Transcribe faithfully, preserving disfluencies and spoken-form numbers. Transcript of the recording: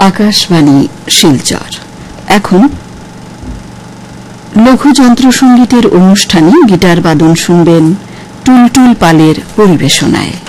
আকাশবাণী শিলচর। এখন লঘু যন্ত্রসঙ্গীতের অনুষ্ঠানে গিটার বাদন শুনবেন টুলটুল পালের পরিবেশনায়।